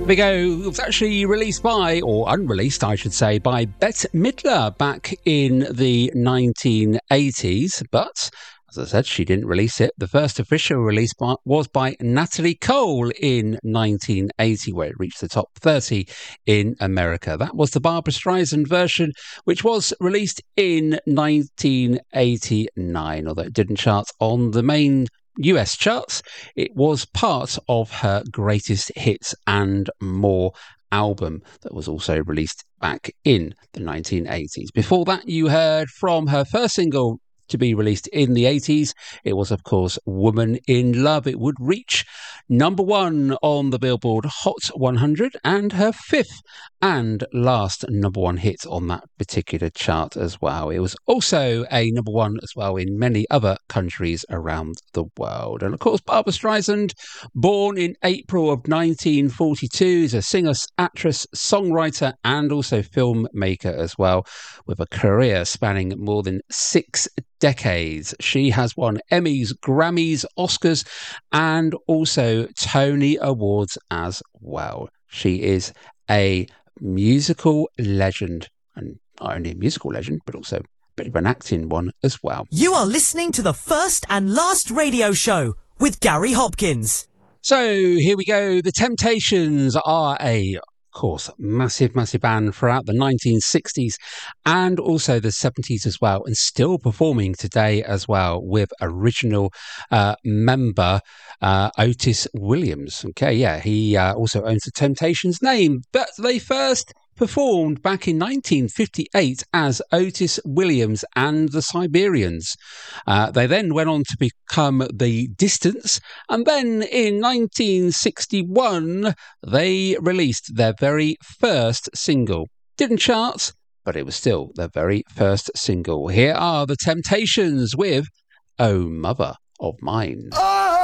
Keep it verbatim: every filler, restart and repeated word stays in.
There we go. It was actually released by, or unreleased, I should say, by Bette Midler back in the nineteen eighties. But, as I said, she didn't release it. The first official release by, was by Natalie Cole in nineteen eighty, where it reached the top thirty in America. That was the Barbra Streisand version, which was released in nineteen eighty-nine, although it didn't chart on the main U S charts. It was part of her greatest hits and more album that was also released back in the nineteen eighties. Before that, you heard from her first single to be released in the eighties. It was, of course, Woman in Love. It would reach number one on the Billboard Hot one hundred and her fifth and last number one hit on that particular chart as well. It was also a number one as well in many other countries around the world. And of course, Barbra Streisand, born in April of nineteen forty-two, is a singer, actress, songwriter and also filmmaker as well, with a career spanning more than six decades. She has won Emmys, Grammys, Oscars and also Tony Awards as well. She is a musical legend, and not only a musical legend but also a bit of an acting one as well. You are listening to the first and last radio show with Gary Hopkins. So here we go. The Temptations are a Of course, massive, massive band throughout the nineteen sixties and also the seventies as well, and still performing today as well with original uh, member uh, Otis Williams. Okay, yeah, he uh, also owns the Temptations name, but they first performed back in nineteen fifty-eight as Otis Williams and the Siberians. Uh, they then went on to become the Distance, and then in nineteen sixty-one they released their very first single. Didn't chart, but it was still their very first single. Here are the Temptations with Oh Mother of Mine. Oh!